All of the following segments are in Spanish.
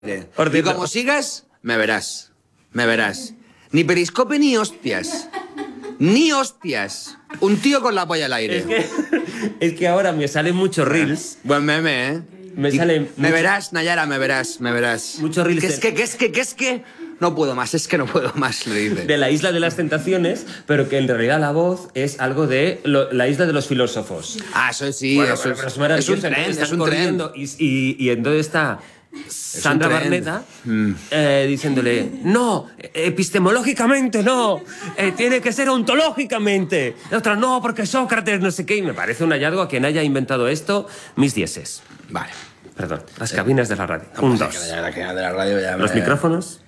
Y como sigas, me verás. Me verás. Ni periscope ni hostias. Ni hostias. Un tío con la polla al aire. Es que ahora me salen muchos reels. Buen meme, ¿eh? Me verás, Nayara, me verás. Muchos reels. ¿Qué es que? No puedo más, es que no puedo más, le dice. De la Isla de las Tentaciones, pero que en realidad la voz es algo de la Isla de los Filósofos. Ah, eso sí, bueno, eso es maravilloso. es un tren. Y entonces está Sandra Barneda diciéndole, no, epistemológicamente no, tiene que ser ontológicamente. La otra, no, porque Sócrates no sé qué. Y me parece un hallazgo a quien haya inventado esto, mis dieces. Vale. Perdón, las cabinas de la radio. No, dos. De la radio ya los micrófonos.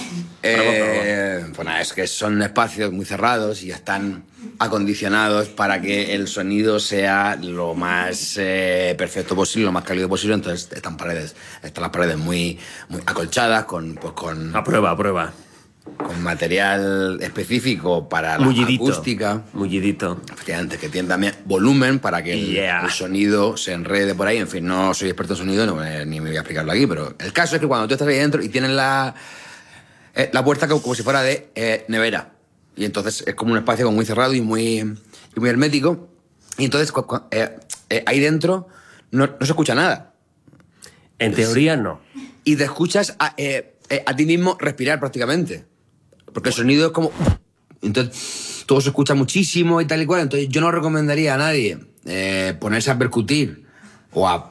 Pues nada, es que son espacios muy cerrados y están acondicionados para que el sonido sea lo más perfecto posible, lo más cálido posible. Entonces están las paredes muy acolchadas con a prueba. Con material específico para la acústica. Mullidito. Efectivamente, que tiene también volumen para que el sonido se enrede por ahí. En fin, no soy experto en sonido, ni me voy a explicarlo aquí, pero el caso es que cuando tú estás ahí dentro y tienes la puerta como si fuera de nevera. Y entonces es como un espacio muy cerrado y muy hermético. Y entonces ahí dentro no se escucha nada. En teoría no. Y te escuchas a ti mismo respirar prácticamente. Porque el sonido es como... Entonces todo se escucha muchísimo y tal y cual. Entonces yo no recomendaría a nadie ponerse a percutir o a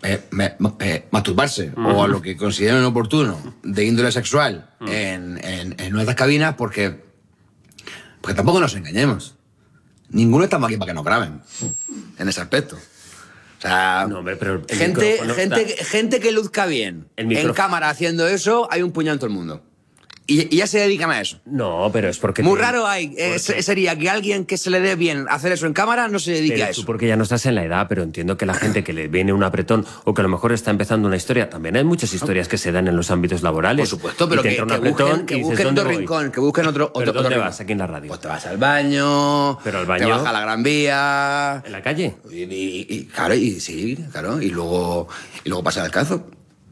masturbarse o a lo que consideren oportuno de índole sexual en nuestras cabinas porque tampoco nos engañemos. Ninguno estamos aquí para que nos graben en ese aspecto. O sea, no, hombre, pero gente que luzca bien en cámara haciendo eso, hay un puñado en todo el mundo. Y ya se dedican a eso. No, pero es porque... Muy raro sería que alguien que se le dé bien hacer eso en cámara no se dedique a eso. Tú porque ya no estás en la edad, pero entiendo que la gente que le viene un apretón o que a lo mejor está empezando una historia, también hay muchas historias que se dan en los ámbitos laborales. Por supuesto, pero que busquen otro rincón, que busquen otro ¿Pero dónde rincón. vas aquí en la radio? Pues te vas al baño, pero al baño, te vas a la Gran Vía... ¿En la calle? Claro, y luego pasas descalzo.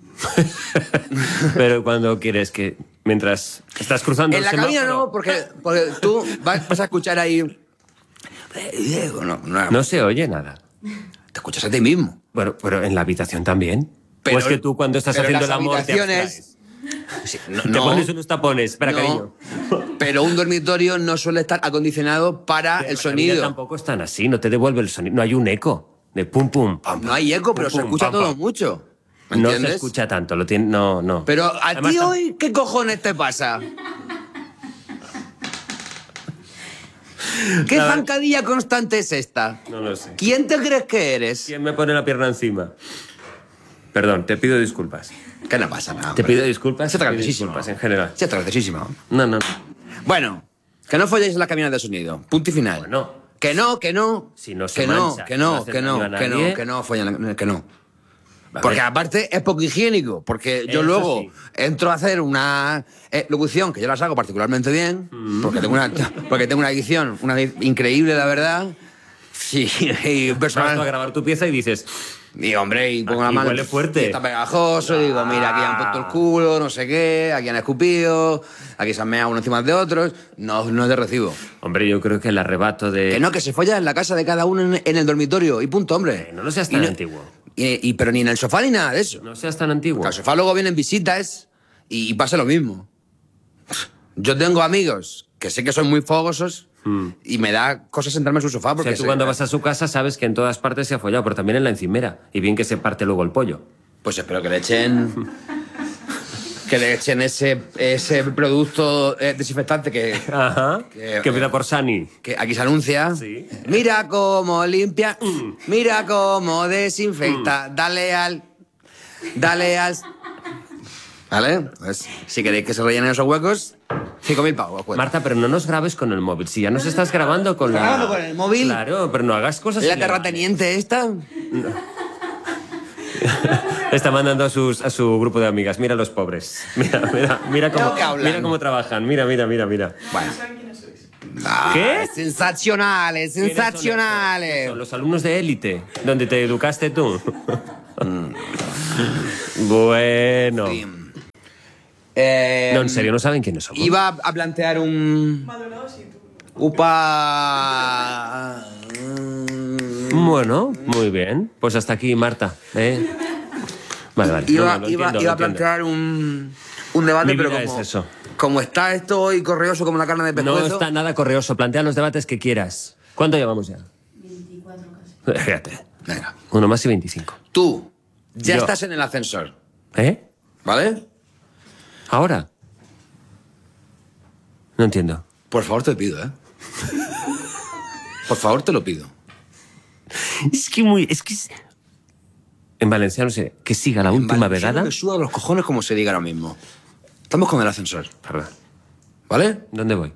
Pero cuando quieres que... Mientras estás cruzando en el semáforo... En la cabina no, porque tú vas a escuchar ahí... No se oye nada. Te escuchas a ti mismo. Bueno, pero en la habitación también. Pero es que tú cuando estás haciendo el amor te abstraes. Sí, te pones unos tapones, espera, cariño. Pero un dormitorio no suele estar acondicionado para el sonido. Tampoco están así, no te devuelve el sonido. No hay un eco de pum, pum. No hay eco, pero se escucha todo mucho. No se escucha tanto, no. Pero a además, ti hoy, ¿qué cojones te pasa? ¿Qué zancadilla constante es esta? No lo sé. ¿Quién te crees que eres? ¿Quién me pone la pierna encima? Perdón, te pido disculpas. Que no pasa nada. Te pido disculpas. Se graciosísimo. En general. Se graciosísimo. No. Bueno, que no folléis en las cabinas de sonido. Punto y final. Bueno. Que no. Si no se mancha, que no follen, que no. Porque aparte es poco higiénico, porque yo luego entro a hacer una locución, que yo las hago particularmente bien, porque tengo una edición increíble, la verdad. Sí, y personal. Vas a grabar tu pieza y dices... Y hombre, y pongo la mano... huele fuerte. Está pegajoso, y digo, mira, aquí han puesto el culo, no sé qué, aquí han escupido, aquí se han meado unos encima de otros. No es de recibo. Hombre, yo creo que el arrebato de... Que se folla en la casa de cada uno en el dormitorio, y punto, hombre. No seas tan antiguo. Pero ni en el sofá ni nada de eso. No seas tan antiguo. Porque al sofá luego vienen visitas y pasa lo mismo. Yo tengo amigos que sé que son muy fogosos y me da cosas sentarme en su sofá. Porque tú cuando vas a su casa sabes que en todas partes se ha follado, pero también en la encimera. Y bien que se parte luego el pollo. Pues espero que le echen... que le echen ese producto desinfectante que empieza por Sani. Que aquí se anuncia. Sí. Mira cómo limpia, mira cómo desinfecta, dale al... ¿Vale? Pues, si queréis que se rellenen esos huecos, 5.000 pavos. Marta, pero no nos grabes con el móvil. Si ya nos estás grabando con ¿Grabando con el móvil? Claro, pero no hagas cosas... ¿La terrateniente esta? No. Está mandando a su grupo de amigas. Mira a los pobres. Mira cómo trabajan. Mira. Bueno. ¿Qué? Sensacionales. Son los alumnos de élite, donde te educaste tú. Bueno. Sí. No, en serio, no saben quiénes somos. Iba a plantear un... Upa... Bueno, muy bien. Pues hasta aquí, Marta. Vale. Iba a plantear un debate, pero como está esto hoy correoso como la carne de pescuezo... No está nada correoso. Plantea los debates que quieras. ¿Cuánto llevamos ya? 24 casi. Fíjate. Venga. Uno más y 25. Tú ya Yo. estás en el ascensor, ¿Eh? ¿vale? ¿Ahora? No entiendo. Por favor te pido, ¿eh? Por favor te lo pido. En valenciano se que siga la última vegada. Me suda los cojones como se diga ahora mismo. Estamos con el ascensor, Perdón. ¿vale? ¿Dónde voy?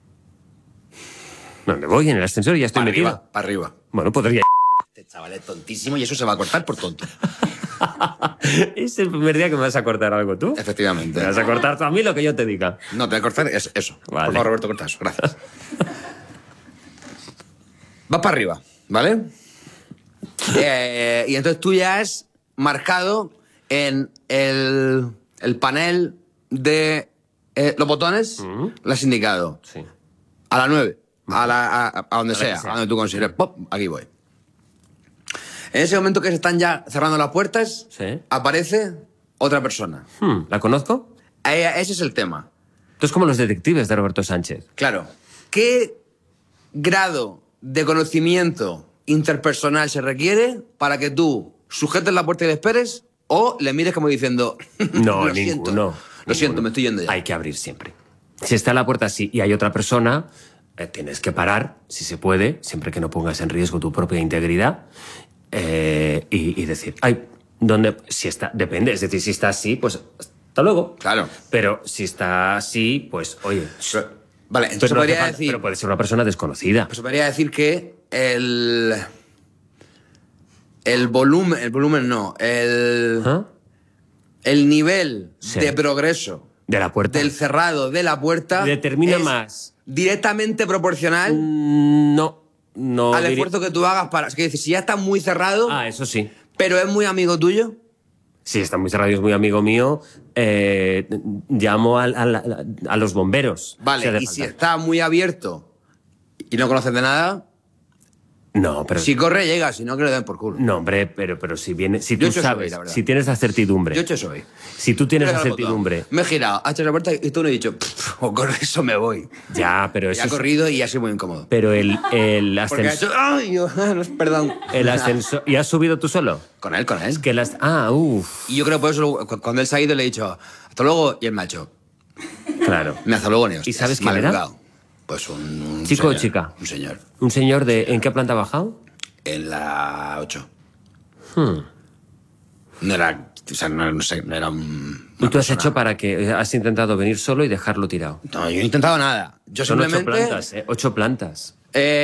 ¿Dónde voy? En el ascensor y ya estoy Para metido. arriba, para arriba. Bueno, podría... Este chaval es tontísimo y eso se va a cortar por tonto. Es el primer día que me vas a cortar algo tú. Efectivamente. Me vas a cortar tú a mí lo que yo te diga. No, te voy a cortar eso. Vale. Por favor, Roberto, corta eso. Gracias. Vas para arriba, ¿vale? Y entonces tú ya has marcado en el panel de los botones, lo has indicado. Sí. A la 9, a donde sea, que sea. a donde tú consideres. ¡Pop! Aquí voy. En ese momento que se están ya cerrando las puertas, Sí. aparece otra persona. ¿La conozco? Ese es el tema. Tú es como los detectives de Roberto Sánchez. Claro. ¿Qué grado de conocimiento interpersonal se requiere para que tú sujetes la puerta y le esperes o le mires como diciendo... No, lo siento, ninguno. Lo siento, me estoy yendo ya. Hay que abrir siempre. Si está la puerta así y hay otra persona, tienes que parar, si se puede, siempre que no pongas en riesgo tu propia integridad, y decir, ay, ¿dónde? Si está, depende, es decir, si está así, pues hasta luego. Claro. Pero si está así, pues oye. Vale, entonces Pero, no hace podría falta- decir... pero puede ser una persona desconocida. Pues podría decir que el volumen no, ¿Ah? el nivel Sí. de progreso De la puerta. del cerrado de la puerta Determina es más. directamente proporcional No al diría- esfuerzo que tú hagas para... Es decir, si ya está muy cerrado, Ah, eso sí. pero es muy amigo tuyo, Si está muy cerrado y es muy amigo mío, llamo a los bomberos. vale, si hace y si falta. está muy abierto y no conoces de nada, No, pero... si corre llega, si no que le den por culo. No, hombre, pero si viene... Si Yo tú he hecho eso hoy, sabes, la verdad. si tienes la certidumbre... Yo he hecho eso hoy. Si tú tienes Mira la el botón. certidumbre... Me he girado, ha hecho la puerta y tú no he dicho, o corre eso me voy. Ya, pero Ya eso ha es- corrido y ha sido muy incómodo. Pero el Porque ha ascensor... hecho, ay, yo, perdón. El ascensor... ¿Y has subido tú solo? Con él. Es que las... Ah, uff. Y yo creo por eso cuando él se ha ido le he dicho, hasta luego, y él me ha hecho, Claro. me hasta luego ni hostias. ¿Y sabes quién era? maleducado. Pues un ¿Chico o señor, chica? Un señor. ¿Un señor de... ¿En qué planta ha bajado? En la 8. Hmm. No era, o sea, no sé, no era un... ¿Y tú has hecho para que... Has intentado venir solo y dejarlo tirado? No, yo no he intentado nada. Yo Son 8 simplemente... plantas, ¿eh? 8 plantas.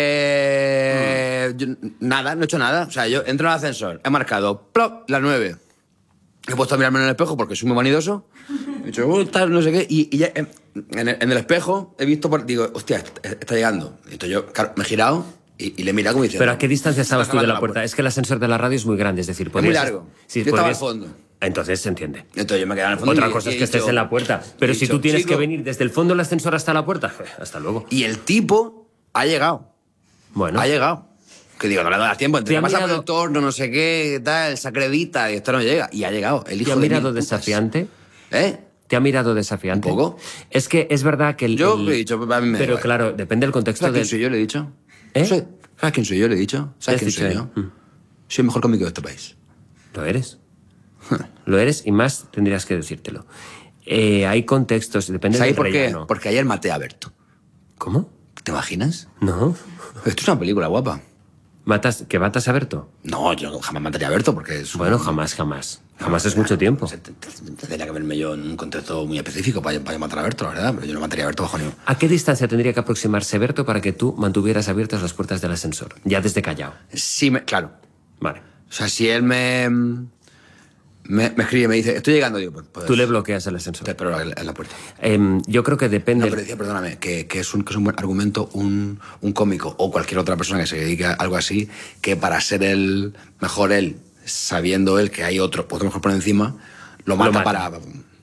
Nada, no he hecho nada. O sea, yo entro en el ascensor, he marcado, plop, la 9. He puesto a mirarme en el espejo porque soy muy vanidoso. He dicho, tal, no sé qué. Y ya en el espejo he visto, digo, hostia, está llegando. Y entonces yo, claro, me he girado y le he mirado como diciendo... ¿Pero a qué distancia estabas tú de cerrando la puerta? Es que el ascensor de la radio es muy grande, es decir, Es muy podrías... largo. Sí, Yo estaba al podrías- fondo. Entonces se entiende. Entonces yo me quedaba en el fondo. Otra y- cosa y es he que estés dicho- en la puerta. Pero he si dicho, tú tienes que "Chico". venir desde el fondo del ascensor hasta la puerta, hasta luego. Y el tipo ha llegado. Bueno, Ha llegado. Que digo, no le das tiempo. Entre ¿Te ha que pasa por mirado- el torno, no sé qué, tal, se acredita y esto no llega. Y ha llegado. El ¿te hijo ha de mirado mil putas. desafiante? ¿Eh? ¿Te ha mirado desafiante? Un poco. Es que es verdad que el... Yo el- he dicho, a mí me da Pero igual. claro, depende del contexto ¿Sabes quién del... soy yo? Le he dicho. ¿Eh? ¿Sabes quién soy yo? Le he dicho. ¿Sabes ¿Qué quién has soy dicho yo? ahí? Soy el mejor cómico de este país. Lo eres. Lo eres y más tendrías que decírtelo. Hay contextos, depende ¿Sabes del por qué? relleno. Porque ayer maté a Berto. ¿Cómo? ¿Te imaginas? No. Esto es una película guapa. ¿Que matas a Berto? No, yo jamás mataría a Berto porque es... Bueno, jamás. Jamás es mucho tiempo. Tendría que verme yo en un contexto muy específico para matar a Berto, la verdad. Pero yo no mataría a Berto bajo ningún... ¿A qué distancia tendría que aproximarse Berto para que tú mantuvieras abiertas las puertas del ascensor? Ya desde Callao. Sí, claro. Vale. O sea, si él me escribe y me dice, estoy llegando, digo, pues Tú le bloqueas el ascensor. te espero en la puerta. Yo creo que depende... No, pero decía, perdóname, que es un buen argumento un cómico o cualquier otra persona que se dedique a algo así, que para ser el mejor él, sabiendo él que hay otro mejor por encima, lo mata mata. para...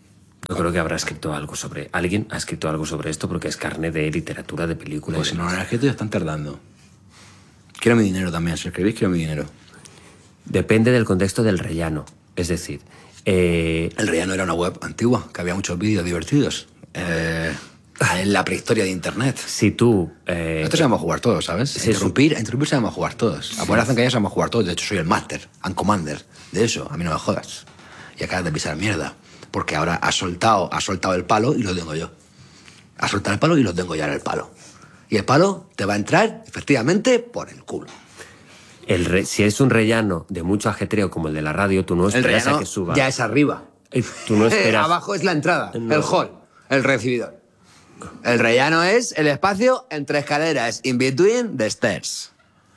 Yo creo que habrá escrito algo sobre... Alguien ha escrito algo sobre esto porque es carne de literatura, de película. Pues si no lo han escrito ya están tardando. Quiero mi dinero también. Si escribís, quiero mi dinero. Depende del contexto del rellano. Es decir... El rellano era una web antigua, que había muchos vídeos divertidos. En la prehistoria de Internet. Si tú... Esto se llama jugar todos, ¿sabes? Sí, Interrumpir se llama jugar todos. A poner hacen callar se llama jugar todos. De hecho, soy el master and commander de eso. A mí no me jodas. Y acabas de pisar mierda. Porque ahora has soltado el palo y lo tengo yo. Has soltado el palo y lo tengo ya en el palo. Y el palo te va a entrar, efectivamente, por el culo. Si es un rellano de mucho ajetreo como el de la radio, tú no esperas a que suba. Ya es arriba. Tú no esperas. Abajo es la entrada, No. el hall, el recibidor. El rellano es el espacio entre escaleras, in between the stairs.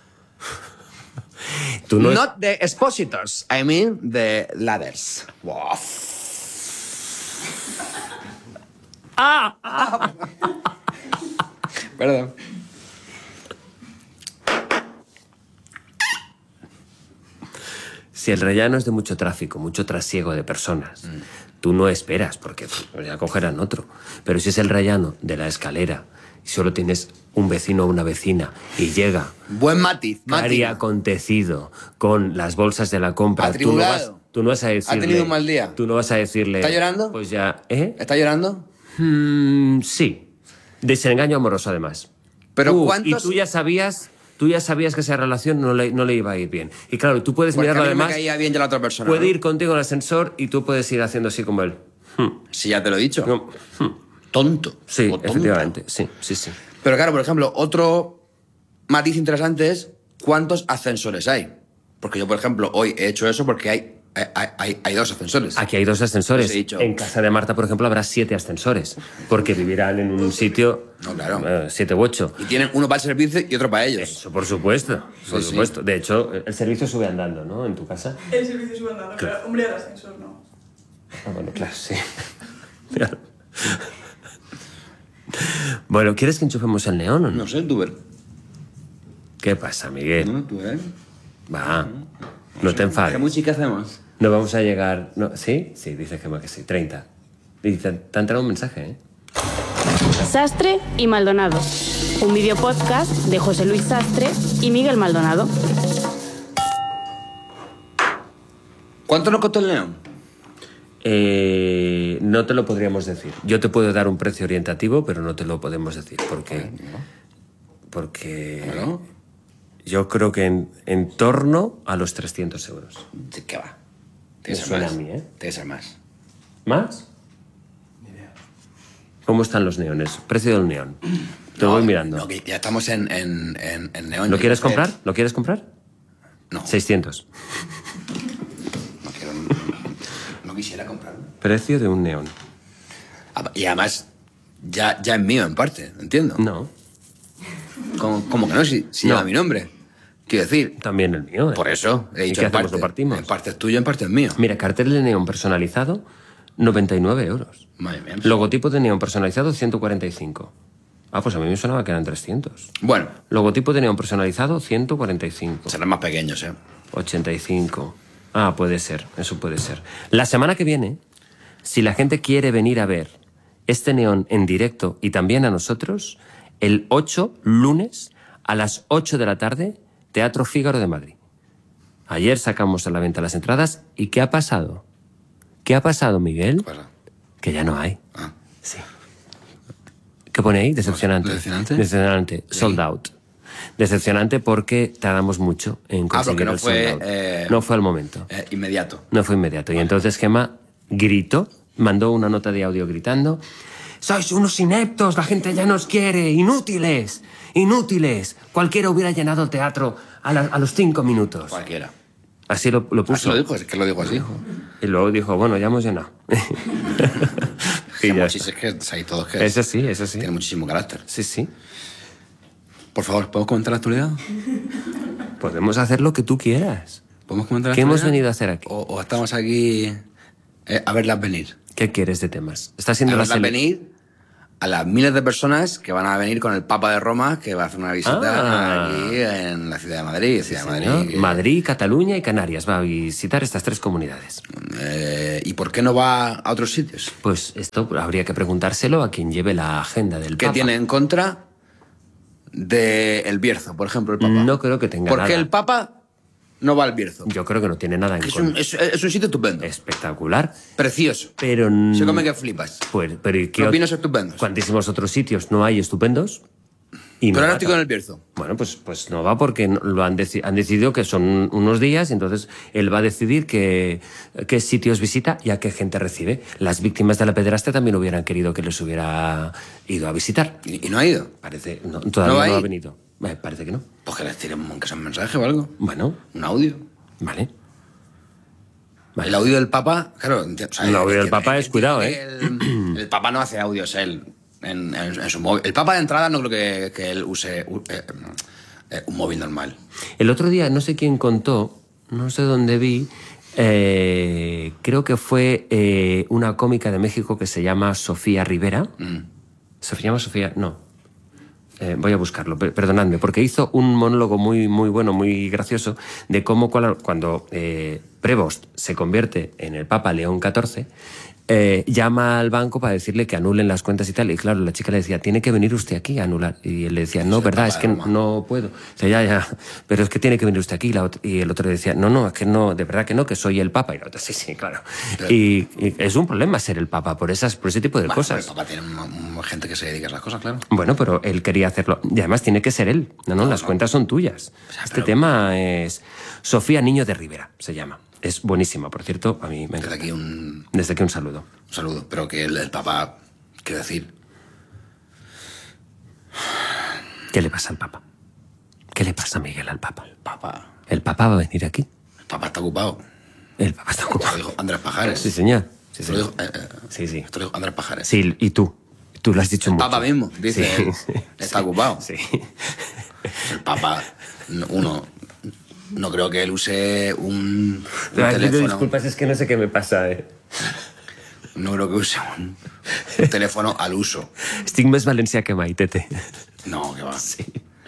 Tú no Not the expositors, I mean the ladders. Wow. Perdón. Si el rellano es de mucho tráfico, mucho trasiego de personas, tú no esperas, porque ya cogerán otro. Pero si es el rellano de la escalera y solo tienes un vecino o una vecina y llega... Buen matiz, Cari acontecido con las bolsas de la compra. Atribulado. Tú no vas a decirle... ¿Ha tenido un mal día? Tú no vas a decirle... ¿Está llorando? Pues ya... ¿Eh? ¿Está llorando? Sí. Desengaño amoroso, además. Pero ¿cuántos...? Y tú ya sabías que esa relación no le iba a ir bien. Y claro, tú puedes Porque mirarlo a mí además... me caía bien ya la otra persona. Puede ¿no? ir contigo en el ascensor y tú puedes ir haciendo así como él. Si ya te lo he dicho. No. Tonto. Sí, O tonta. efectivamente. Sí. Pero claro, por ejemplo, otro matiz interesante es cuántos ascensores hay. Porque yo, por ejemplo, hoy he hecho eso porque hay dos ascensores. Aquí hay 2 ascensores. Os he dicho. En casa de Marta, por ejemplo, habrá 7 ascensores. Porque vivirán en un sitio... No, claro. 7 u 8. Y tienen uno para el servicio y otro para ellos. Eso, por supuesto. Por Sí. supuesto. De hecho, el servicio sube andando, ¿no? En tu casa. El servicio sube andando, pero hombre, el ascensor no. Ah, bueno, claro, sí. Claro. Bueno, ¿quieres que enchufemos el neón o no? No sé, tú ver. ¿Qué pasa, Miguel? No, tú ver. Va, no te enfades. ¿Qué música hacemos? No vamos a llegar... No, ¿sí? Sí, dices que sí. 30. Y te ha entrado un mensaje, ¿eh? Sastre y Maldonado, un videopodcast de José Luis Sastre y Miguel Maldonado. ¿Cuánto nos costó el neón? No te lo podríamos decir. Yo te puedo dar un precio orientativo, pero no te lo podemos decir. Porque Bueno. yo creo que en torno a los 300 euros. ¿Qué va? Me suena a mí, ¿eh? Tiene que ser más. ¿Más? ¿Cómo están los neones? Precio del neón. Te voy mirando. No, que ya estamos en neón. ¿Lo quieres comprar? ¿Lo quieres comprar? No. 600. No quisiera comprarlo. Precio de un neón. Y además, ya es mío en parte, entiendo. No, ¿Cómo que no? Si No. lleva mi nombre. Quiero decir, también el mío. ¿eh? por eso he ¿Y dicho qué en hacemos? parte. ¿Lo partimos? En parte es tuyo, en parte es mío. Mira, cartel de neón personalizado, 99 euros. Madre mía. Logotipo de neón personalizado, 145. Ah, pues a mí me sonaba que eran 300. Bueno, Logotipo de neón personalizado, 145. serán más pequeños, ¿eh? 85. Ah, puede ser, eso puede ser. La semana que viene, si la gente quiere venir a ver este neón en directo y también a nosotros, el 8, lunes, a las 8 de la tarde, Teatro Fígaro de Madrid. Ayer sacamos a la venta las entradas y ¿qué ha pasado? ¿Qué ha pasado, Miguel? ¿Qué pasa? Que ya no hay. Ah. Sí. ¿Qué pone ahí? Decepcionante. ¿Decepcionante? Decepcionante. Sold out. Decepcionante porque tardamos mucho en conseguir porque no el fue, sold out. No fue al momento. Inmediato. No fue inmediato. Y entonces Gemma gritó, mandó una nota de audio gritando: «¡Sois unos ineptos! ¡La gente ya nos quiere! ¡Inútiles! ¡Inútiles! Cualquiera hubiera llenado el teatro a los 5 minutos». Cualquiera. Así lo puso. Así lo dijo, es que lo dijo así. Y luego dijo: «Bueno, ya hemos llenado». Y ya Mochis, está. es que hay todos que... Eso sí, eso sí. Tiene muchísimo carácter. Sí, sí. Por favor, ¿podemos comentar la actualidad? Podemos hacer lo que tú quieras. ¿Podemos comentar la ¿Qué hemos actualidad? venido a hacer aquí? O estamos aquí a verlas venir. ¿Qué quieres de temas? Está siendo A la verlas sele- venir a las miles de personas que van a venir con el Papa de Roma, que va a hacer una visita aquí en la ciudad de Madrid. Madrid, Cataluña y Canarias. Va a visitar estas 3 comunidades. ¿Y por qué no va a otros sitios? Pues esto habría que preguntárselo a quien lleve la agenda del Papa. ¿Qué tiene en contra del Bierzo, por ejemplo, el Papa? No creo que tenga nada. ¿Por qué el Papa no va al Bierzo? Yo creo que no tiene nada en contra. Es un sitio estupendo. Espectacular. Precioso. Pero... Se come que flipas. Pero los vinos estupendos. ¿Cuantísimos otros sitios no hay estupendos? Pero ahora estoy con el Bierzo. Bueno, pues no va porque lo han decidido que son unos días y entonces él va a decidir qué sitios visita y a qué gente recibe. Las víctimas de la pederastia también hubieran querido que les hubiera ido a visitar. ¿Y no ha ido? Parece... todavía no ha venido. Parece que no. Pues que les tiren un mensaje o algo. Bueno. Un audio. Vale. El audio del Papa, claro... El audio del Papa es cuidado, ¿eh? El Papa no hace audios él en su móvil. El Papa de entrada no creo que él use un móvil normal. El otro día, no sé quién contó, no sé dónde vi, creo que fue una cómica de México que se llama Sofía Rivera. ¿Se llama Sofía? No. Voy a buscarlo, perdonadme, porque hizo un monólogo muy, muy bueno, muy gracioso, de cómo cuando Prevost se convierte en el Papa León XIV, llama al banco para decirle que anulen las cuentas y tal. Y claro, la chica le decía, tiene que venir usted aquí a anular. Y él le decía, no, verdad, es que no puedo. O sea, ya, pero es que tiene que venir usted aquí. Y el otro le decía, no, es que no, de verdad que no, que soy el Papa. Y la otra, sí, claro. Pero, y es un problema ser el Papa por ese tipo de cosas. El Papa tiene gente que se dedica a esas cosas, claro. Bueno, pero él quería hacerlo. Y además tiene que ser él. No, las cuentas son tuyas. Este tema es Sofía Niño de Rivera, se llama. Es buenísima, por cierto, a mí me encanta. Desde aquí un saludo. Un saludo, pero que el Papa, quiero decir... ¿Qué le pasa al Papa? ¿Qué le pasa, Miguel, al Papa? El Papa va a venir aquí. El Papa está ocupado. El Papa está ocupado. Esto lo dijo Andrés Pajares. Sí, señor. Sí, Esto lo dijo, sí. Esto lo dijo Andrés Pajares. Sí, y tú. Tú lo has dicho mucho. El Papa mismo, dice, sí. Está ocupado. Sí. El Papa, no creo que él use un teléfono. Disculpas, es que no sé qué me pasa, No creo que use un teléfono al uso. Estic més valencià que mai, tete. No, que va. Sí.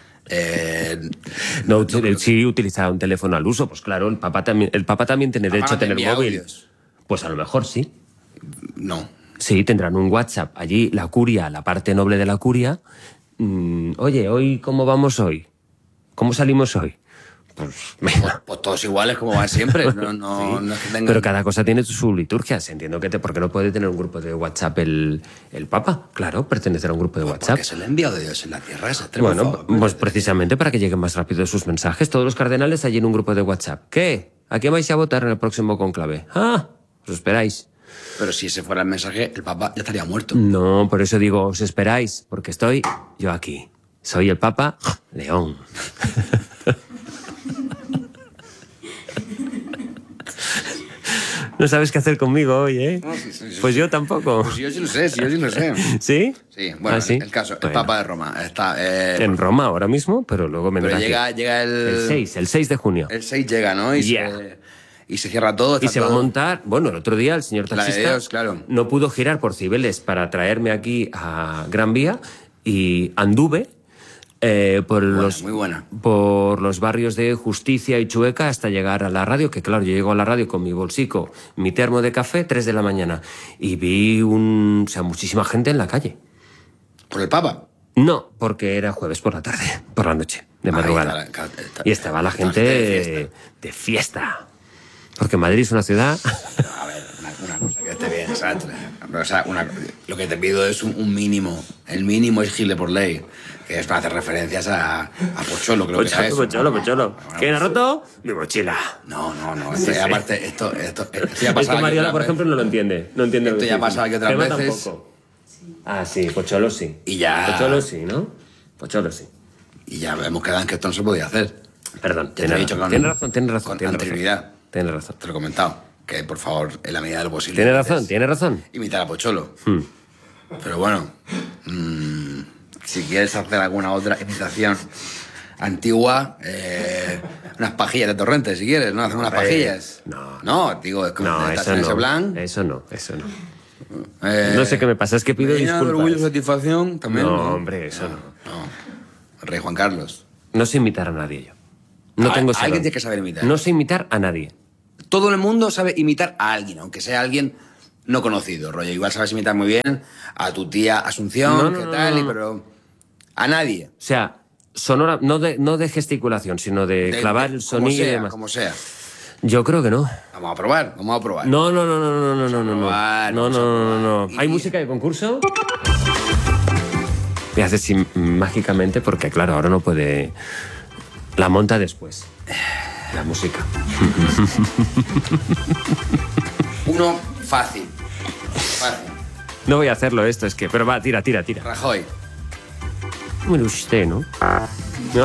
No, si utilizara un teléfono al uso, pues claro, el Papa también tiene derecho a tener móvil. Audios. Pues a lo mejor sí. No. Sí, tendrán un WhatsApp. Allí la curia, la parte noble de la curia. Oye, ¿hoy cómo vamos hoy? ¿Cómo salimos hoy? Pues venga. Pues todos iguales como van siempre. Sí. No es que tengan... Pero cada cosa tiene su liturgia. Entiendo que ¿por qué no puede tener un grupo de WhatsApp el Papa? Claro, pertenecer a un grupo de WhatsApp. Porque es el enviado de Dios en la tierra. Es extremo. Bueno, pues precisamente para que lleguen más rápido sus mensajes. Todos los cardenales allí en un grupo de WhatsApp. ¿Qué? ¿A qué vais a votar en el próximo conclave? Os esperáis. Pero si ese fuera el mensaje, el Papa ya estaría muerto. No, por eso digo, os esperáis, porque estoy yo aquí. Soy el Papa León. No sabes qué hacer conmigo hoy, ¿eh? No, sí. Pues yo tampoco. Pues yo sí lo sé. ¿Sí? Sí, bueno, el caso, el Papa de Roma está... en Roma ahora mismo, pero luego vendrá aquí. Llega el 6 de junio. El 6 llega, ¿no? Y se cierra todo. Y se va a montar... Bueno, el otro día el señor taxista Dios, claro. no pudo girar por Cibeles para traerme aquí a Gran Vía y anduve por los barrios de Justicia y Chueca hasta llegar a la radio, que claro, yo llego a la radio con mi bolsico, mi termo de café, 3 de la mañana, y vi muchísima gente en la calle. ¿Por el Papa? No, porque era jueves por la tarde, por la noche, de madrugada. Y estaba la gente de fiesta. Porque Madrid es una ciudad... A ver, una cosa que esté bien, ¿sabes? O sea, lo que te pido es un mínimo. El mínimo es gile por ley. Que es para hacer referencias a Pocholo, creo que es eso. Pocholo. ¿Quién ha roto? Mi mochila. No. Aparte, esto ya pasa. Es que Mariana, por ejemplo, no lo entiende. No entiende esto ya pasa que otras veces. Tampoco. Sí, Pocholo sí. Y ya... Pocholo sí, ¿no? Pocholo sí. Y ya hemos quedado en que esto no se podía hacer. Perdón, tienes razón. Con anterioridad. Tienes razón. Te lo he comentado. Que, por favor, en la medida de lo posible... Tienes razón. Imitar a Pocholo. Pero bueno... si quieres hacer alguna otra imitación antigua... unas pajillas de Torrente, si quieres, ¿no? Hacer unas pajillas. No. No, digo, es como no, estás en ese plan. Eso no. No sé qué me pasa, es que pido disculpas. Orgullo y satisfacción también. No, hombre, eso no. El rey Juan Carlos. No sé imitar a nadie yo. No tengo ese Alguien don. tiene que saber imitar. No sé imitar a nadie. Todo el mundo sabe imitar a alguien, aunque sea alguien no conocido, rollo. Igual sabes imitar muy bien a tu tía Asunción, pero a nadie. O sea, sonora, no de gesticulación, sino de clavar el sonido y demás. Como sea. Yo creo que no. Vamos a probar. No. ¿Hay música de concurso? Me hace así mágicamente porque, claro, ahora no puede... La monta después. La música. Uno fácil. No voy a hacerlo esto, es que... Pero va, tira. Rajoy. Bueno, usted, ¿no? No.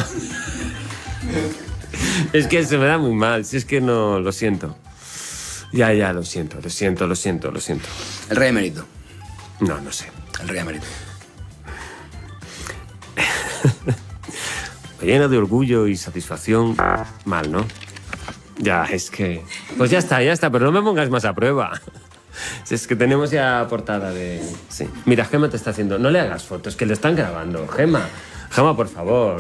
Es que se me da muy mal, si es que no... Lo siento. Ya, lo siento. El rey emérito. No sé. El rey emérito. Lleno de orgullo y satisfacción. Mal, ¿no? Ya, es que... Pues ya está, pero no me pongas más a prueba. Si es que tenemos ya portada de... Sí. Mira, Gemma te está haciendo... No le hagas fotos, que le están grabando. Gemma, por favor.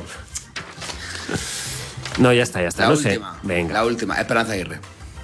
No, ya está. La no última. sé. Venga. La última. Esperanza Aguirre.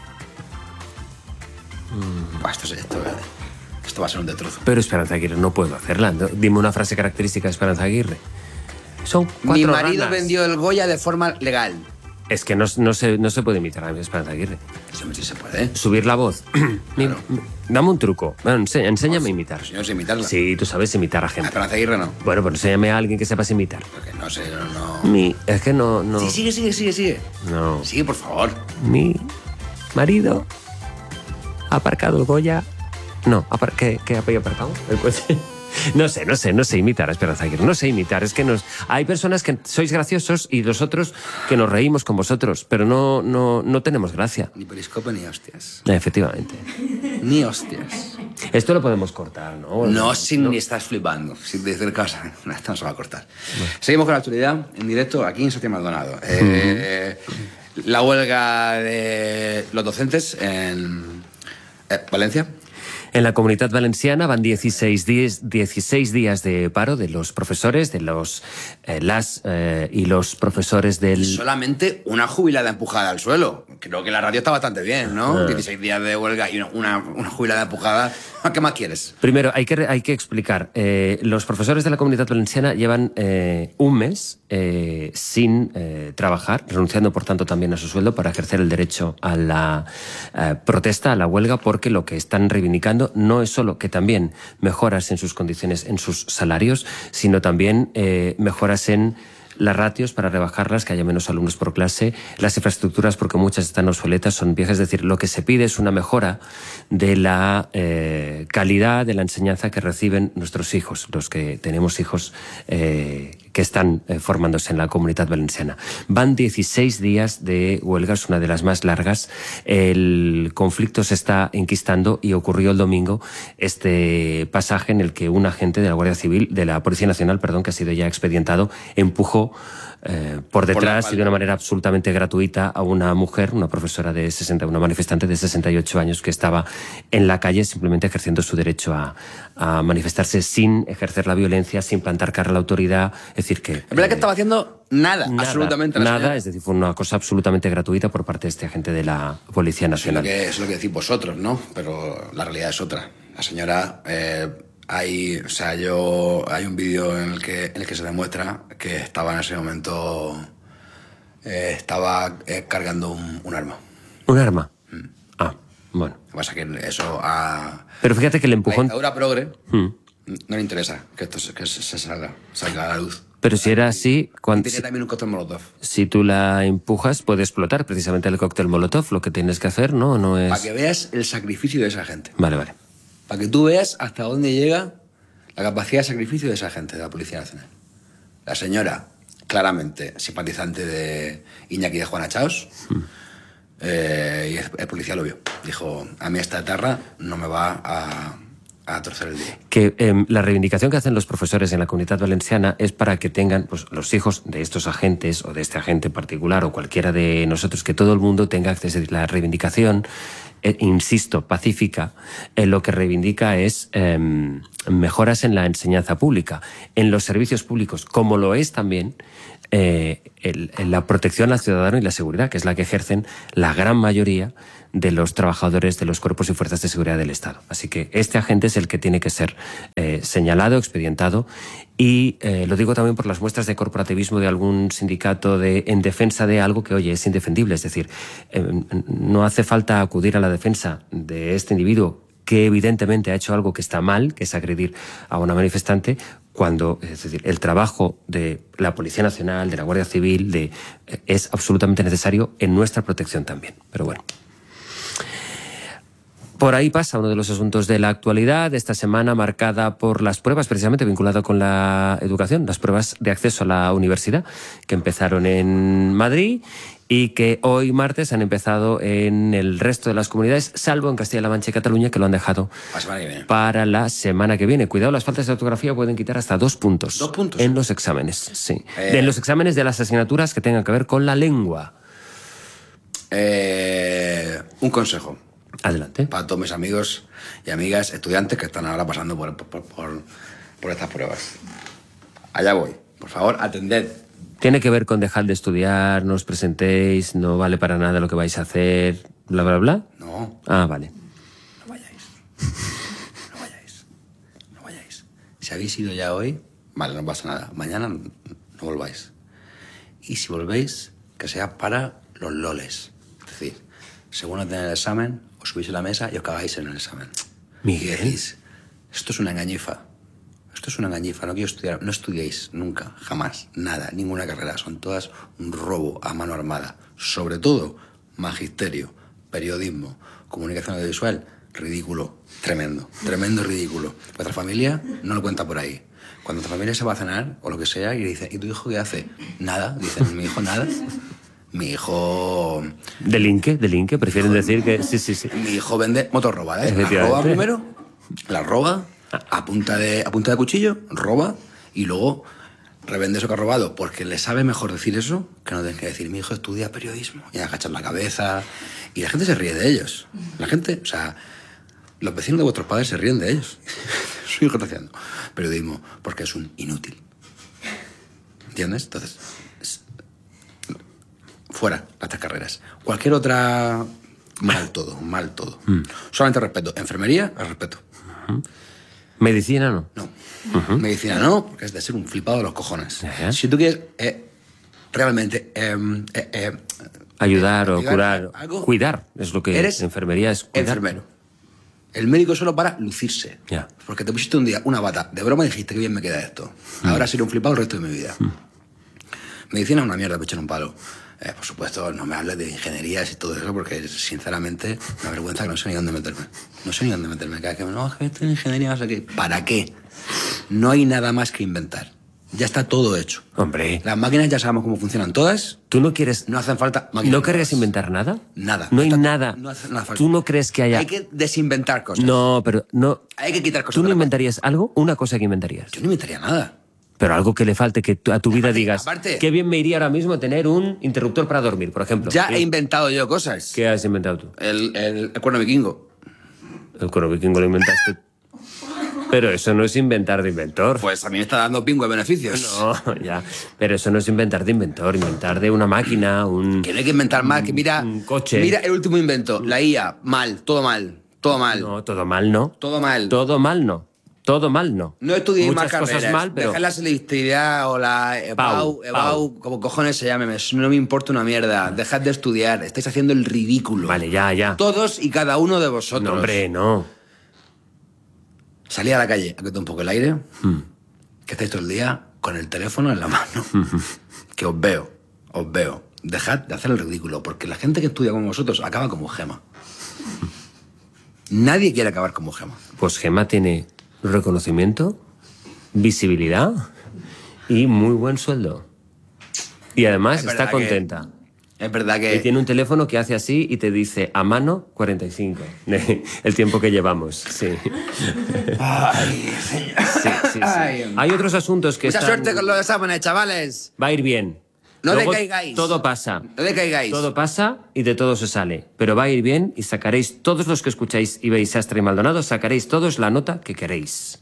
Esto va a ser un destrozo. Pero Esperanza Aguirre, no puedo hacerla. Dime una frase característica de Esperanza Aguirre. Son 4 Mi marido ranas. vendió el Goya de forma legal. Es que no se puede imitar a Esperanza Aguirre. Sí se puede. Subir la voz. Claro. Dame un truco. Bueno, enséñame a imitar. Si no sé imitarla. Sí, tú sabes imitar a gente. A Esperanza Aguirre no. Bueno, pues enséñame a alguien que sepas imitar. Porque no sé, no. Es que no... Sí, sigue. No. Sigue, por favor. Mi marido ha aparcado el Goya... No, ¿qué había aparcado? El coche... No sé imitar a Esperanza Aguirre. No sé imitar. Es que hay personas que sois graciosos y los otros que nos reímos con vosotros, pero no tenemos gracia. Ni periscope ni hostias. Efectivamente. Ni hostias. Esto lo podemos cortar, ¿no? Ni estás flipando. Sin decir cosas. Esto no se va a cortar. Seguimos con la actualidad en directo aquí en Santiago Maldonado. La huelga de los docentes en Valencia. En la Comunitat Valenciana van 16 días de paro de los profesores, de y los profesores del... Y solamente una jubilada empujada al suelo. Creo que la radio está bastante bien, ¿no? 16 días de huelga y una jubilada empujada. ¿Qué más quieres? Primero, hay que explicar. Los profesores de la Comunitat Valenciana llevan un mes sin trabajar, renunciando, por tanto, también a su sueldo para ejercer el derecho a la protesta, a la huelga, porque lo que están reivindicando no es solo que también mejoras en sus condiciones, en sus salarios, sino también mejoras en las ratios para rebajarlas, que haya menos alumnos por clase, las infraestructuras, porque muchas están obsoletas, son viejas. Es decir, lo que se pide es una mejora de la calidad de la enseñanza que reciben nuestros hijos, los que tenemos hijos que están formándose en la Comunitat Valenciana. Van 16 días de huelga, es una de las más largas. El conflicto se está enquistando y ocurrió el domingo este pasaje en el que un agente de la Guardia Civil, de la Policía Nacional, que ha sido ya expedientado, empujó por detrás y de una manera absolutamente gratuita a una mujer, una profesora de una manifestante de 68 años que estaba en la calle simplemente ejerciendo su derecho a manifestarse sin ejercer la violencia, sin plantar cara a la autoridad. Es decir que... Es verdad que estaba haciendo nada, absolutamente nada. Es decir, fue una cosa absolutamente gratuita por parte de este agente de la Policía Nacional. Es lo que decís vosotros, ¿no? Pero la realidad es otra. La señora... hay un vídeo en el que se demuestra que estaba en ese momento cargando un arma. ¿Un arma? Ah, bueno. Lo que pasa es que eso Pero fíjate que el empujón... A la dictadura progre no le interesa que esto se salga a la luz. Pero si era así... Tenía también un cóctel molotov. Si tú la empujas, puede explotar precisamente el cóctel molotov. Lo que tienes que hacer no es... Para que veas el sacrificio de esa gente. Vale. Para que tú veas hasta dónde llega la capacidad de sacrificio de esa gente, de la Policía Nacional. La señora, claramente simpatizante de Iñaki de Juana Chaos, y el policía lo vio. Dijo, a mí esta etarra no me va a torcer el día. Que la reivindicación que hacen los profesores en la Comunitat Valenciana es para que tengan los hijos de estos agentes o de este agente en particular o cualquiera de nosotros, que todo el mundo tenga acceso. La reivindicación insisto, pacífica, lo que reivindica es mejoras en la enseñanza pública, en los servicios públicos, como lo es también la protección al ciudadano y la seguridad, que es la que ejercen la gran mayoría de los trabajadores de los cuerpos y fuerzas de seguridad del Estado. Así que este agente es el que tiene que ser señalado, expedientado, y lo digo también por las muestras de corporativismo de algún sindicato en defensa de algo que, oye, es indefendible. Es decir, no hace falta acudir a la defensa de este individuo que evidentemente ha hecho algo que está mal, que es agredir a una manifestante, cuando, es decir, el trabajo de la Policía Nacional, de la Guardia Civil, es absolutamente necesario en nuestra protección también. Pero bueno. Por ahí pasa uno de los asuntos de la actualidad, esta semana marcada por las pruebas, precisamente vinculado con la educación, las pruebas de acceso a la universidad, que empezaron en Madrid y que hoy martes han empezado en el resto de las comunidades, salvo en Castilla-La Mancha y Cataluña, que lo han dejado para la semana que viene. Cuidado, las faltas de ortografía pueden quitar hasta 2 puntos. 2 puntos. En los exámenes, sí. En los exámenes de las asignaturas que tengan que ver con la lengua. Un consejo. Adelante. Para todos mis amigos y amigas estudiantes que están ahora pasando por estas pruebas. Allá voy. Por favor, atended. Tiene que ver con dejar de estudiar, no os presentéis, no vale para nada lo que vais a hacer, bla, bla, bla. No. Ah, vale. No vayáis. No vayáis. No vayáis. Si habéis ido ya hoy, vale, no pasa nada. Mañana no volváis. Y si volvéis, que sea para los loles. Es decir, según no tener el examen, os subís a la mesa y os cagáis en el examen. Miguel. Y decís, esto es una engañifa. Esto es una engañifa, no quiero estudiar. No estudiéis nunca, jamás, nada, ninguna carrera. Son todas un robo a mano armada. Sobre todo, magisterio, periodismo, comunicación audiovisual, ridículo, tremendo, tremendo ridículo. Vuestra familia no lo cuenta por ahí. Cuando tu familia se va a cenar o lo que sea y dice, ¿y tu hijo qué hace? Nada, dicen, mi hijo nada. Mi hijo... ¿Delinque? Prefieren decir que... Sí. Mi hijo vende motos robadas. La roba primero, la roba, a punta de cuchillo, roba, y luego revende eso que ha robado, porque le sabe mejor decir eso que no tener que decir, mi hijo estudia periodismo, y agachar la cabeza, y la gente se ríe de ellos. La gente, o sea, los vecinos de vuestros padres se ríen de ellos. Su hijo está haciendo periodismo porque es un inútil. ¿Entiendes? Entonces... fuera las 3 carreras. Cualquier otra, mal todo. Solamente respeto. Enfermería, respeto. ¿Medicina no? No. Medicina no, porque es de ser un flipado de los cojones. Si tú quieres realmente ayudar o curar, cuidar es lo que eres. Enfermería es cuidar. Enfermero. El médico es solo para lucirse. Ya. Porque te pusiste un día una bata de broma y dijiste que bien me queda esto. Ahora seré un flipado el resto de mi vida. Medicina es una mierda, me echan un palo. Por supuesto, no me hables de ingenierías y todo eso, porque sinceramente me avergüenza que no sé ni dónde meterme. Cada vez que no, es que estoy en ingeniería, no sé qué. ¿Para qué? No hay nada más que inventar. Ya está todo hecho. Hombre. Las máquinas ya sabemos cómo funcionan todas. ¿Tú no quieres...? No hacen falta máquinas. ¿No querrías inventar nada? Nada. No hay nada. No hace nada falta. ¿Tú no crees que haya...? Hay que desinventar cosas. No, pero no... Hay que quitar cosas. ¿Tú no inventarías algo? Una cosa que inventarías. Yo no inventaría nada. Pero algo que le falte, que a tu vida digas, aparte, qué bien me iría ahora mismo tener un interruptor para dormir, por ejemplo. Ya he inventado yo cosas. ¿Qué has inventado tú? El cuerno vikingo. El cuerno vikingo lo inventaste. Pero eso no es inventar de inventor. Pues a mí me está dando pingo de beneficios. No, ya. Pero eso no es inventar de inventor. Inventar de una máquina, Que no hay que inventar más, que mira... un coche. Mira el último invento, la IA. Mal, todo mal. Todo mal. No, todo mal no. Todo mal. Todo mal no. Todo mal no. No estudiéis muchas más carreras. Cosas mal, pero... Dejad la selectividad o la EBAU, como cojones se llame. No me importa una mierda. Dejad de estudiar. Estáis haciendo el ridículo. Vale, ya. Todos y cada uno de vosotros. No, hombre, no. Salí a la calle a quitar un poco el aire. Que estáis todo el día con el teléfono en la mano. Que os veo. Dejad de hacer el ridículo. Porque la gente que estudia como vosotros acaba como Gema. Nadie quiere acabar como Gema. Pues Gema tiene... reconocimiento, visibilidad y muy buen sueldo. Y además está contenta. Es verdad que... Y tiene un teléfono que hace así y te dice a mano 45. El tiempo que llevamos, sí. Ay, señor. Sí. Hay otros asuntos que Mucha están... suerte con los exámenes, chavales. Va a ir bien. No Luego, decaigáis. Todo pasa. No decaigáis. Todo pasa y de todo se sale. Pero va a ir bien y sacaréis, todos los que escucháis y veis Sastre y Maldonado, sacaréis todos la nota que queréis.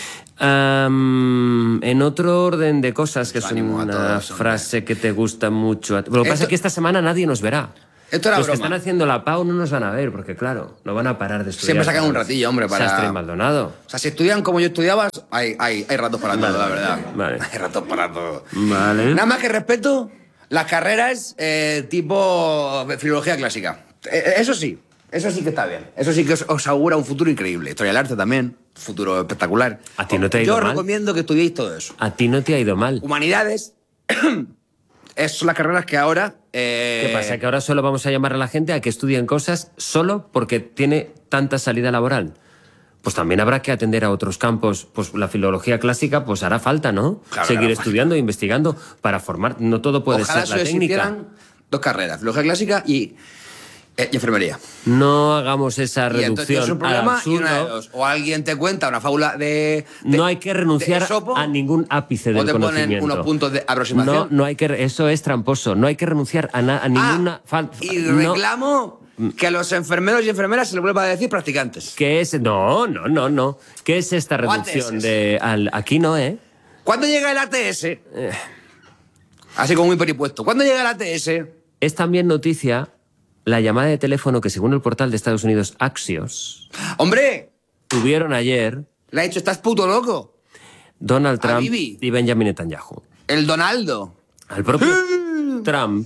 En otro orden de cosas, que es una frase que te gusta mucho. Lo que pasa es que esta semana nadie nos verá. Esto era Los broma. que están haciendo la PAU no nos van a ver, porque claro, no van a parar de estudiar. Siempre sacan un ratillo, hombre, para... Sastre y Maldonado. O sea, si estudian como yo estudiaba, hay ratos para todo, la verdad. Vale. Hay ratos para todo. Vale. Nada más que respeto las carreras tipo filología clásica. Eso sí que está bien. Eso sí que os augura un futuro increíble. Historia del arte también, futuro espectacular. ¿A ti no te ha ido Yo mal? recomiendo que estudiéis todo eso. A ti no te ha ido mal. Humanidades... Esas son las carreras que ahora... ¿Qué pasa? ¿Que ahora solo vamos a llamar a la gente a que estudien cosas solo porque tiene tanta salida laboral? Pues también habrá que atender a otros campos. Pues la filología clásica pues hará falta, ¿no? Claro, Seguir claro. estudiando, investigando para formar. No todo puede Ojalá ser la solo técnica. existieran dos carreras, filología clásica y enfermería. No hagamos esa Y entonces reducción es un problema al y una de absurdo. dos. O alguien te cuenta una fábula de No hay que renunciar Esopo, a ningún ápice o del te ponen conocimiento. unos puntos de aproximación. No hay que... Eso es tramposo. No hay que renunciar a ninguna... Y no. reclamo que a los enfermeros y enfermeras se les vuelva a decir practicantes. ¿Qué es? No. ¿Qué es esta reducción ATS. de... Aquí no, ¿eh? ¿Cuándo llega el ATS? Así como muy peripuesto. ¿Cuándo llega el ATS? Es también noticia la llamada de teléfono que, según el portal de Estados Unidos Axios, ¡Hombre! tuvieron ayer Le ha dicho, ¿estás puto loco? Donald Trump Bibi. y Benjamin Netanyahu. El Donaldo. Al propio Trump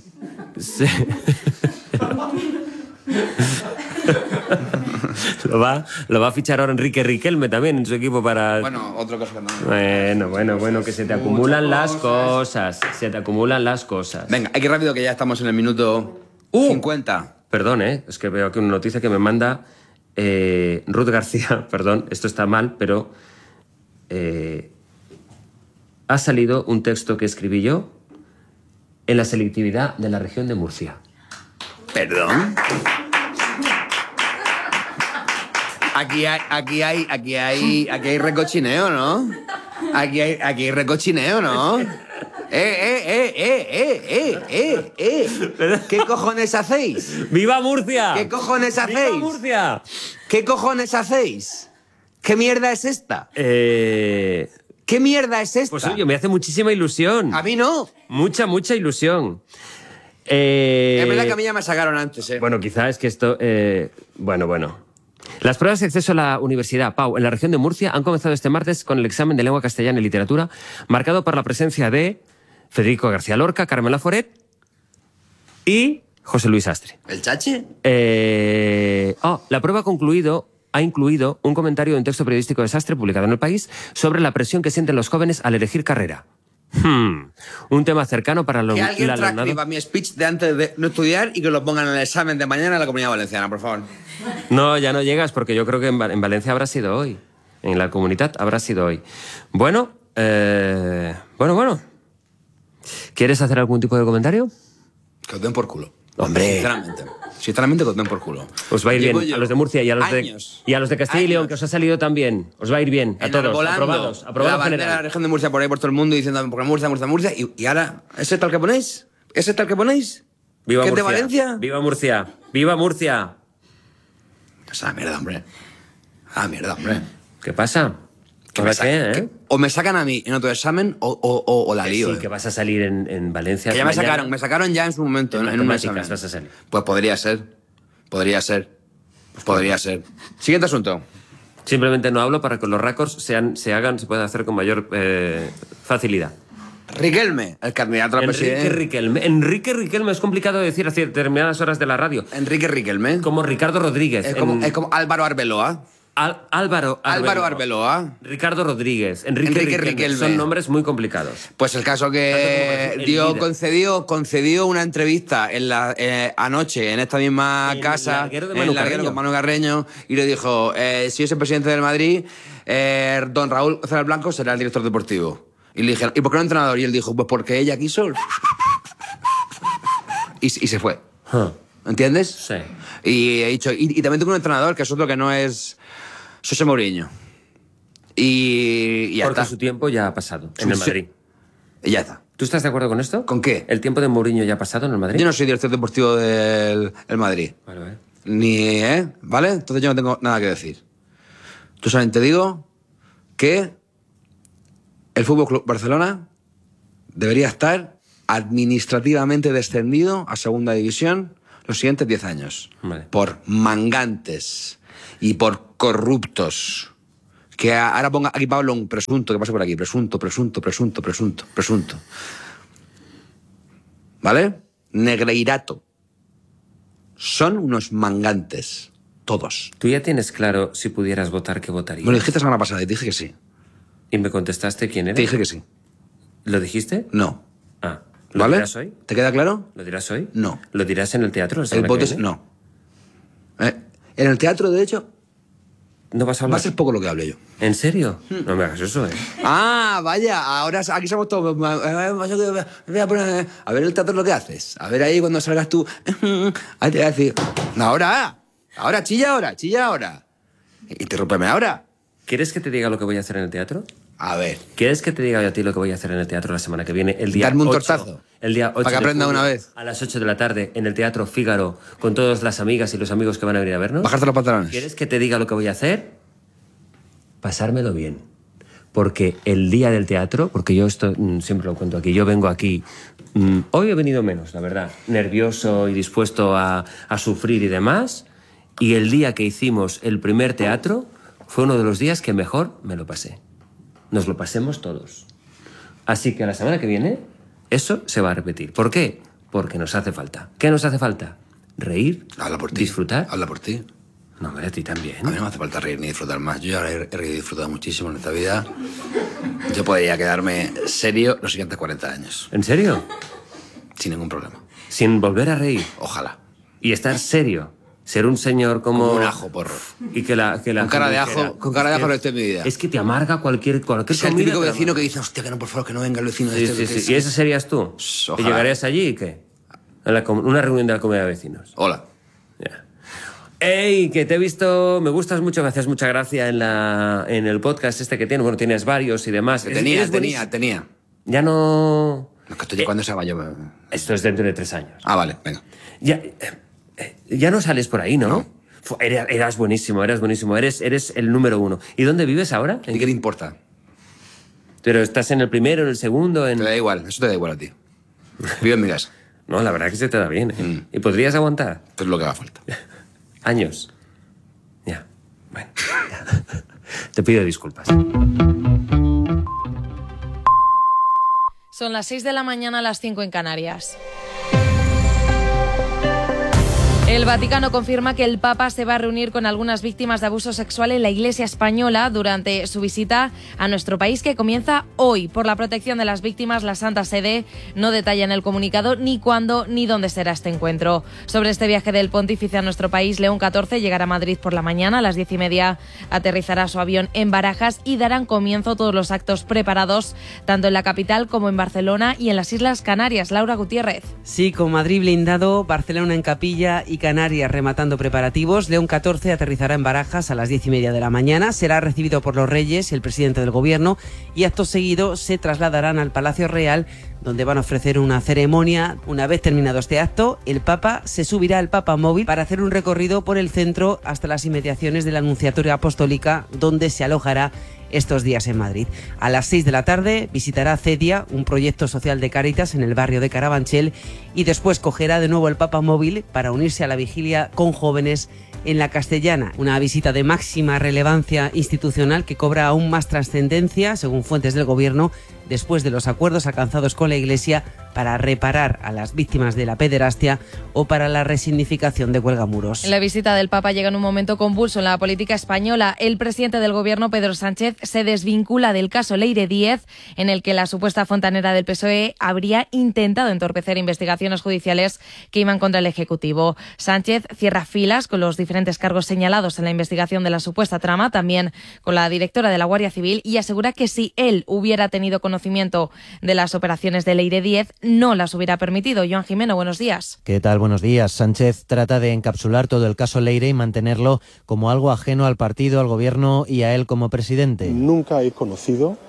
lo va a fichar ahora Enrique Riquelme también en su equipo para... Bueno, otro cosa que no. Bueno, que se te acumulan las cosas. Se te acumulan las cosas. Venga, hay que ir rápido que ya estamos en el minuto 50. Perdón, es que veo aquí una noticia que me manda Ruth García. Perdón, esto está mal, pero ha salido un texto que escribí yo en la selectividad de la región de Murcia. ¿Perdón? Aquí hay recochineo, ¿no? Aquí hay recochineo, ¿no? ¿Qué cojones hacéis? ¡Viva Murcia! ¿Qué cojones hacéis? ¡Viva Murcia! ¿Qué cojones hacéis? ¿Qué mierda es esta? ¿Qué mierda es esta? Pues oye, me hace muchísima ilusión. A mí no. Mucha ilusión. Es verdad que a mí ya me sacaron antes, ¿eh? Bueno, quizá es que esto... Bueno. Las pruebas de acceso a la Universidad PAU en la región de Murcia han comenzado este martes con el examen de lengua castellana y literatura, marcado por la presencia de Federico García Lorca, Carmela Foret y José Luis Sastre. ¿El chache? La prueba ha incluido un comentario de un texto periodístico de Sastre publicado en El País sobre la presión que sienten los jóvenes al elegir carrera. Un tema cercano para Que alguien el alumnado. transcriba mi speech de antes de no estudiar y que lo pongan en el examen de mañana en la Comunidad Valenciana, por favor. No, ya no llegas, porque yo creo que en Valencia habrá sido hoy. En la comunidad habrá sido hoy. Bueno. ¿Quieres hacer algún tipo de comentario? Que os den por culo. Hombre. Sinceramente que os den por culo. Os va a ir Llevo bien yo a los de Murcia y a los años, de Castilla y León, que os ha salido también. Os va a ir bien a todos. enarbolando Aprobados la en bandera de la general. región de Murcia por ahí por todo el mundo diciendo porque Murcia. Y ahora, ¿ese tal que ponéis? ¿Ese tal que ponéis? ¡Viva ¿Que es de Murcia! Valencia? ¡Viva Murcia! ¡Viva Murcia! Esa mierda, hombre. ¿Qué pasa? Que ¿Ahora me sa- qué, que o me sacan a mí en otro examen o la lío. Sí, que vas a salir en Valencia. Que ya mañana. me sacaron ya en su momento, en un matemáticas examen. vas a salir. Pues podría ser. Siguiente asunto. Simplemente no hablo para que los récords se puedan hacer con mayor facilidad. Riquelme, el candidato a la presidencia. Enrique Riquelme es complicado de decir a determinadas horas de la radio. Enrique Riquelme. Como Ricardo Rodríguez. Es como Álvaro Arbeloa. Álvaro Arbeloa. Ricardo Rodríguez. Enrique Riquelme. Son nombres muy complicados. Pues el caso Tanto como que el dio, líder. concedió una entrevista anoche en esta misma En casa, Larguero de en Manu Larguero Carreño. con Manu Carreño, y le dijo, si yo soy presidente del Madrid, don Raúl Celar Blanco será el director deportivo. Y le dije, ¿y por qué no entrenador? Y él dijo, pues porque ella quiso. Y se fue. ¿Entiendes? Sí. Y he dicho, y también tengo un entrenador que es otro que no es José Mourinho. Y ya Porque está. su tiempo ya ha pasado en el Madrid. Y ya está. ¿Tú estás de acuerdo con esto? ¿Con qué? ¿El tiempo de Mourinho ya ha pasado en el Madrid? Yo no soy director deportivo del Madrid. Vale. Ni, ¿vale? Entonces yo no tengo nada que decir. Yo solamente digo que el Fútbol Club Barcelona debería estar administrativamente descendido a segunda división los siguientes 10 años. Vale. Por mangantes y por corruptos. Que ahora ponga aquí Pablo un presunto que pase por aquí. Presunto. ¿Vale? Negreirato. Son unos mangantes. Todos. ¿Tú ya tienes claro si pudieras votar qué votarías? Me lo dijiste la semana pasada y te dije que sí. ¿Y me contestaste quién era? Te dije que sí. ¿Lo dijiste? No. Ah. ¿Lo ¿Vale? dirás hoy? ¿Te queda claro? ¿Lo dirás hoy? No. ¿Lo dirás en el teatro? El voto es... No. En el teatro, de hecho, ¿No vas a va hablar? a ser poco lo que hable yo. ¿En serio? No me hagas eso, Ah, vaya, ahora aquí somos todos... Voy a poner... A ver el teatro lo que haces. A ver ahí cuando salgas tú... Ahí te voy a decir... Ahora, chilla ahora. Interrúmpeme ahora. ¿Quieres que te diga lo que voy a hacer en el teatro? A ver. ¿Quieres que te diga yo a ti lo que voy a hacer en el teatro la semana que viene? El día Darme un 8, tortazo. El día 8 Para que de aprenda julio, una vez. A las 8 de la tarde en el Teatro Fígaro con todas las amigas y los amigos que van a venir a vernos. Bajarte los pantalones. ¿Quieres que te diga lo que voy a hacer? Pasármelo bien. Porque el día del teatro, porque yo esto siempre lo cuento aquí, yo vengo aquí, hoy he venido menos, la verdad, nervioso y dispuesto a sufrir y demás, y el día que hicimos el primer teatro fue uno de los días que mejor me lo pasé. Nos lo pasemos todos. Así que la semana que viene eso se va a repetir. ¿Por qué? Porque nos hace falta. ¿Qué nos hace falta? Reír, Habla por ti. disfrutar. Habla por ti. No, hombre, a ti también. A mí no me hace falta reír ni disfrutar más. Yo ya he reído y disfrutado muchísimo en esta vida. Yo podría quedarme serio los siguientes 40 años. ¿En serio? Sin ningún problema. Sin volver a reír. Ojalá. Y estar serio. Ser un señor como un ajo, porro. Y que la Con cara de ajo, no estoy en mi vida. Es que te amarga cualquier Es el comida típico te vecino amarga. que dice, hostia, que no, por favor, que no venga el vecino. Sí. ¿Y ese serías tú? Ojalá. ¿Y llegarías allí y qué? Una reunión de la comunidad de vecinos. Hola. Ya. ¡Ey! Que te he visto... Me gustas mucho, me haces mucha gracia en el podcast este que tienes. Bueno, tienes varios y demás. Tenía. Ya no... No, que estoy cuando se va yo. Esto es dentro de 3 años. Ah, vale, venga. Ya no sales por ahí, ¿no? No. Eras buenísimo. Eres el número 1. ¿Y dónde vives ahora? ¿Y qué te importa? Pero estás en el primero, en el segundo, en... Te da igual, eso te da igual a ti. Vivo en mi casa. No, la verdad que se te da bien, ¿eh? ¿Y podrías aguantar? Esto es lo que haga falta. Años. Ya. Bueno. Ya. Te pido disculpas. Son las 6 de la mañana, las 5 en Canarias. El Vaticano confirma que el Papa se va a reunir con algunas víctimas de abuso sexual en la Iglesia española durante su visita a nuestro país, que comienza hoy. Por la protección de las víctimas, la Santa Sede no detalla en el comunicado ni cuándo ni dónde será este encuentro. Sobre este viaje del pontífice a nuestro país, León XIV llegará a Madrid por la mañana. A las 10:30 aterrizará su avión en Barajas y darán comienzo todos los actos preparados, tanto en la capital como en Barcelona y en las Islas Canarias. Laura Gutiérrez. Sí, con Madrid blindado, Barcelona en capilla y Canarias rematando preparativos. León XIV aterrizará en Barajas a las 10:30 de la mañana. Será recibido por los reyes y el presidente del gobierno y acto seguido se trasladarán al Palacio Real, donde van a ofrecer una ceremonia. Una vez terminado este acto, el Papa se subirá al Papa Móvil para hacer un recorrido por el centro hasta las inmediaciones de la Nunciatura Apostólica, donde se alojará estos días en Madrid. A las 6 de la tarde visitará Cedia, un proyecto social de Cáritas en el barrio de Carabanchel, y después cogerá de nuevo el Papa Móvil para unirse a la vigilia con jóvenes en la Castellana. Una visita de máxima relevancia institucional que cobra aún más trascendencia, según fuentes del gobierno, después de los acuerdos alcanzados con la Iglesia para reparar a las víctimas de la pederastia o para la resignificación de Cuelgamuros. La visita del Papa llega en un momento convulso en la política española. El presidente del gobierno, Pedro Sánchez, se desvincula del caso Leire Díez, en el que la supuesta fontanera del PSOE habría intentado entorpecer investigaciones judiciales que iban contra el Ejecutivo. Sánchez cierra filas con los diferentes cargos señalados en la investigación de la supuesta trama, también con la directora de la Guardia Civil, y asegura que si él hubiera tenido conocimiento de las operaciones de Leire Díez, no las hubiera permitido. Joan Jimeno, buenos días. ¿Qué tal? Buenos días. Sánchez trata de encapsular todo el caso Leire y mantenerlo como algo ajeno al partido, al gobierno y a él como presidente. Nunca he conocido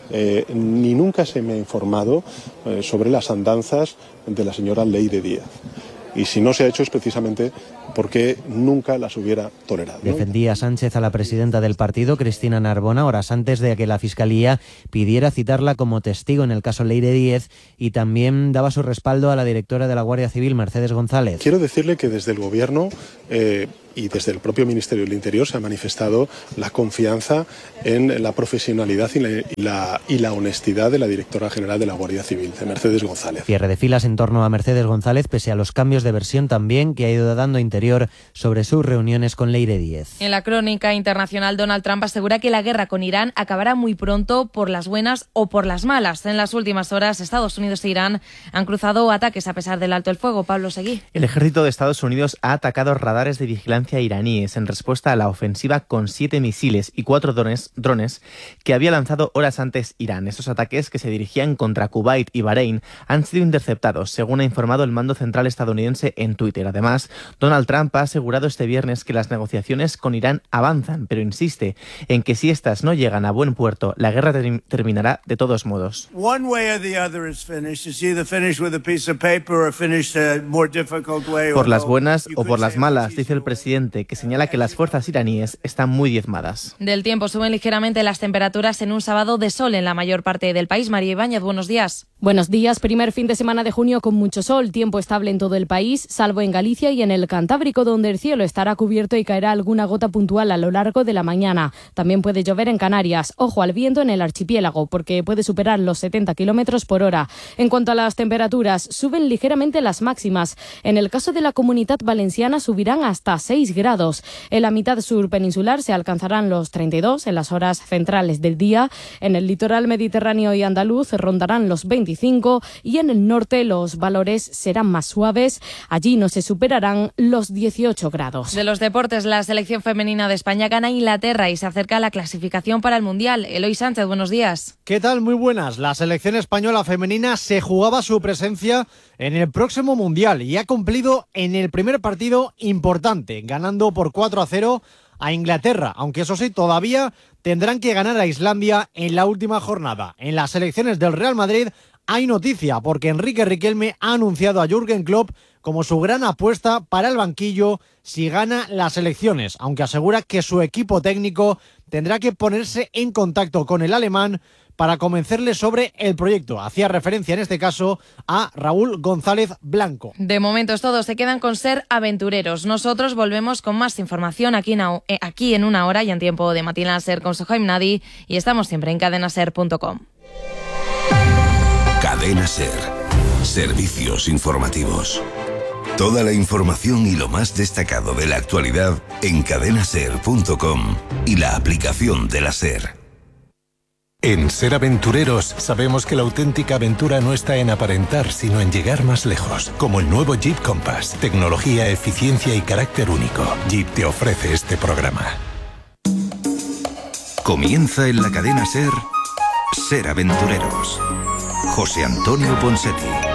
ni nunca se me ha informado sobre las andanzas de la señora Leyre Díaz. Y si no se ha hecho es precisamente porque nunca las hubiera tolerado, ¿no? Defendía Sánchez a la presidenta del partido, Cristina Narbona, horas antes de que la Fiscalía pidiera citarla como testigo en el caso Leyre Díez, y también daba su respaldo a la directora de la Guardia Civil, Mercedes González. Quiero decirle que desde el Gobierno y desde el propio Ministerio del Interior se ha manifestado la confianza en la profesionalidad y la honestidad de la directora general de la Guardia Civil, de Mercedes González. Cierre de filas en torno a Mercedes González, pese a los cambios de versión también que ha ido dando Interior sobre sus reuniones con Leyre Díez. En la crónica internacional, Donald Trump asegura que la guerra con Irán acabará muy pronto por las buenas o por las malas. En las últimas horas, Estados Unidos e Irán han cruzado ataques a pesar del alto el fuego. Pablo Seguí. El ejército de Estados Unidos ha atacado radares de vigilancia iraníes en respuesta a la ofensiva con 7 misiles y 4 drones que había lanzado horas antes Irán. Estos ataques, que se dirigían contra Kuwait y Bahrein, han sido interceptados, según ha informado el mando central estadounidense en Twitter. Además, Donald Trump ha asegurado este viernes que las negociaciones con Irán avanzan, pero insiste en que si estas no llegan a buen puerto, la guerra terminará de todos modos. Por las buenas o por las malas, dice el presidente, que señala que las fuerzas iraníes están muy diezmadas. Del tiempo, suben ligeramente las temperaturas en un sábado de sol en la mayor parte del país. María Ibáñez, buenos días. Buenos días. Primer fin de semana de junio con mucho sol, tiempo estable en todo el país, salvo en Galicia y en el Cantábrico, donde el cielo estará cubierto y caerá alguna gota puntual a lo largo de la mañana. También puede llover en Canarias. Ojo al viento en el archipiélago, porque puede superar los 70 kilómetros por hora. En cuanto a las temperaturas, suben ligeramente las máximas. En el caso de la Comunidad Valenciana subirán hasta 6 grados. En la mitad sur peninsular se alcanzarán los 32 en las horas centrales del día. En el litoral mediterráneo y andaluz rondarán los 25 y en el norte los valores serán más suaves. Allí no se superarán los 18 grados. De los deportes, la selección femenina de España gana a Inglaterra y se acerca a la clasificación para el Mundial. Eloy Sánchez, buenos días. ¿Qué tal? Muy buenas. La selección española femenina se jugaba su presencia en el próximo Mundial y ha cumplido en el primer partido importante, ganando por 4-0 a Inglaterra, aunque eso sí, todavía tendrán que ganar a Islandia en la última jornada. En las selecciones del Real Madrid hay noticia, porque Enrique Riquelme ha anunciado a Jürgen Klopp como su gran apuesta para el banquillo si gana las elecciones, aunque asegura que su equipo técnico tendrá que ponerse en contacto con el alemán para convencerle sobre el proyecto. Hacía referencia en este caso a Raúl González Blanco. De momento es todo, se quedan con Ser Aventureros. Nosotros volvemos con más información aquí en una hora y en tiempo de Matinal Ser con Sohaim Nadi, y estamos siempre en cadenaser.com. Cadena Ser. Servicios informativos. Toda la información y lo más destacado de la actualidad en cadenaser.com y la aplicación de la Ser. En Ser Aventureros sabemos que la auténtica aventura no está en aparentar, sino en llegar más lejos. Como el nuevo Jeep Compass. Tecnología, eficiencia y carácter único. Jeep te ofrece este programa. Comienza en la cadena Ser, Ser Aventureros. José Antonio Ponseti.